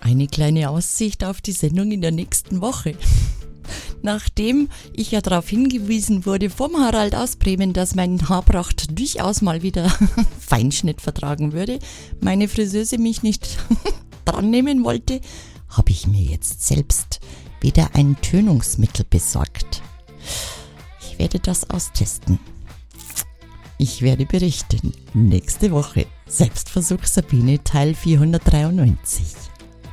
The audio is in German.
eine kleine Aussicht auf die Sendung in der nächsten Woche. Nachdem ich ja darauf hingewiesen wurde vom Harald aus Bremen, dass mein Haarpracht durchaus mal wieder Feinschnitt vertragen würde, meine Friseuse mich nicht dran nehmen wollte, habe ich mir jetzt selbst wieder ein Tönungsmittel besorgt. Ich werde das austesten. Ich werde berichten. Nächste Woche. Selbstversuch Sabine Teil 493.